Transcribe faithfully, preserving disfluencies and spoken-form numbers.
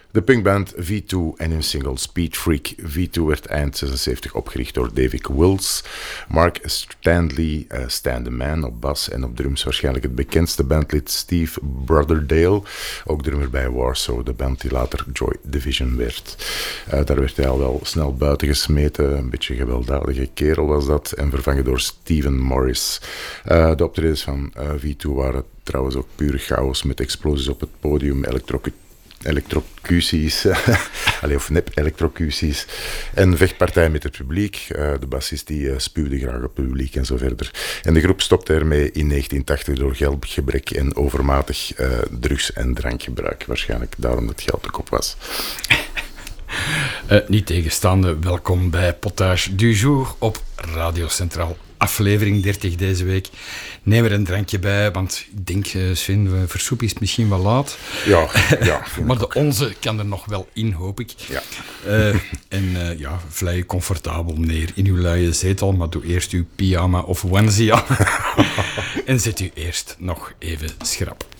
De punkband V twee en hun single Speed Freak. V twee werd eind zesenzeventig opgericht door David Wills, Mark Stanley, uh, Stan the Man op bas en op drums waarschijnlijk het bekendste bandlid Steve Brotherdale, ook drummer bij Warsaw, de band die later Joy Division werd. Uh, daar werd hij al wel snel buiten gesmeten, een beetje gewelddadige kerel was dat, en vervangen door Steven Morris. Uh, de optredens van uh, V twee waren trouwens ook puur chaos met explosies op het podium, elektrocutie. elektrocuties, allee, of nep-elektrocuties, en vechtpartijen met het publiek. Uh, de bassist die uh, spuwde graag op het publiek en zo verder. En de groep stopte ermee in negentien tachtig door geldgebrek en overmatig uh, drugs- en drankgebruik. Waarschijnlijk daarom dat geld ook op was. Uh, niet tegenstaande, welkom bij Potage du Jour op Radio Centraal. Aflevering dertig deze week. Neem er een drankje bij, want ik denk, Sven, versoep is het misschien wel laat. Ja, ja. Maar de onze kan er nog wel in, hoop ik. Ja. Uh, en uh, ja, vlei je comfortabel neer in uw luie zetel, maar doe eerst uw pyjama of onesie aan. En zet u eerst nog even schrap.